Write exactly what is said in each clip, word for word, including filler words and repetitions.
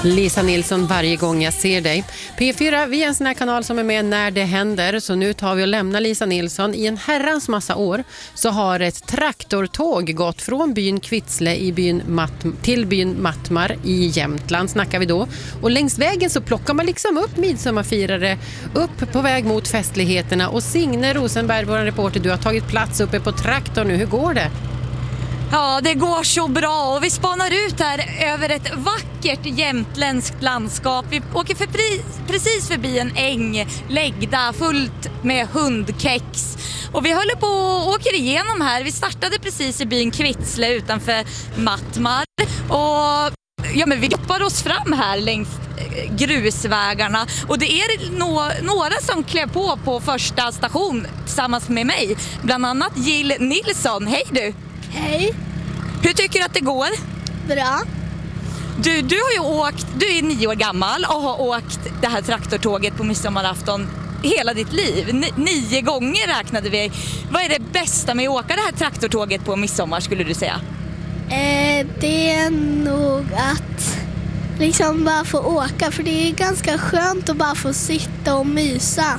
Lisa Nilsson varje gång jag ser dig. P fyra, vi är en sån här kanal som är med när det händer. Så nu tar vi och lämnar Lisa Nilsson. I en herrans massa år så har ett traktortåg gått från byn Kvitsle i byn Matt- till byn Mattmar i Jämtland snackar vi då. Och längs vägen så plockar man liksom upp midsommarfirare upp på väg mot festligheterna. Och Signe Rosenberg, vår reporter, du har tagit plats uppe på traktorn nu. Hur går det? Ja, det går så bra och vi spanar ut här över ett vackert jämtländskt landskap. Vi åker för precis förbi en äng läggda fullt med hundkex. Och vi håller på och åker igenom här. Vi startade precis i byn Kvitsle utanför Mattmar. Och ja, men vi hoppar oss fram här längs grusvägarna. Och det är no- några som klev på på första station tillsammans med mig. Bland annat Jill Nilsson. Hej du! Hej. Hur tycker du att det går? Bra. Du, du har ju åkt, du är nio år gammal och har åkt det här traktortåget på midsommarafton hela ditt liv. N- nio gånger räknade vi. Vad är det bästa med att åka det här traktortåget på midsommar skulle du säga? Eh, det är nog att liksom bara få åka, för det är ganska skönt att bara få sitta och mysa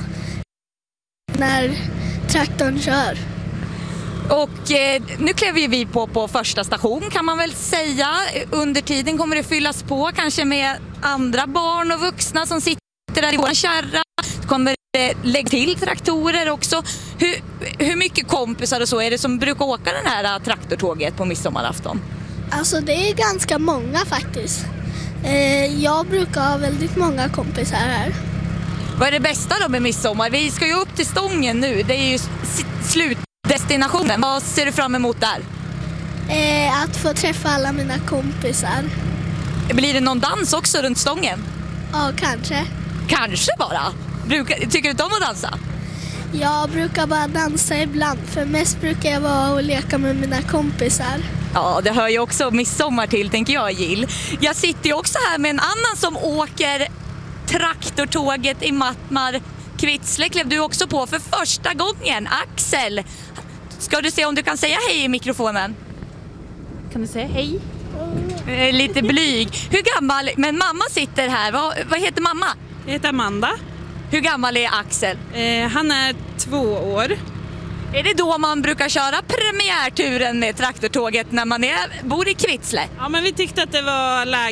när traktorn kör. Och eh, nu klev vi på på första station kan man väl säga. Under tiden kommer det fyllas på kanske med andra barn och vuxna som sitter där i vår kärra. Kommer det lägga till traktorer också. Hur, hur mycket kompisar och så är det som brukar åka den här traktortåget på midsommarafton? Alltså det är ganska många faktiskt. Eh, jag brukar ha väldigt många kompisar här. Vad är det bästa då med midsommar? Vi ska ju upp till Stången nu. Det är ju s- slut. Destinationen, vad ser du fram emot där? Eh, att få träffa alla mina kompisar. Blir det någon dans också runt Stången? Ja, kanske. Kanske bara. Brukar, tycker du om att dansa? Jag brukar bara dansa ibland, för mest brukar jag vara och leka med mina kompisar. Ja, det hör ju också midsommar till, tänker jag, Jill. Jag sitter ju också här med en annan som åker traktortåget i Mattmar. Kvitsle klev du också på för första gången. Axel, ska du se om du kan säga hej i mikrofonen? Kan du säga hej? Mm. Lite blyg. Hur gammal, men mamma sitter här. Vad, vad heter mamma? Jag heter Amanda. Hur gammal är Axel? Eh, han är två år. Är det då man brukar köra premiärturen med traktortåget när man är, bor i Kvitsle? Ja, men vi tyckte att det var läge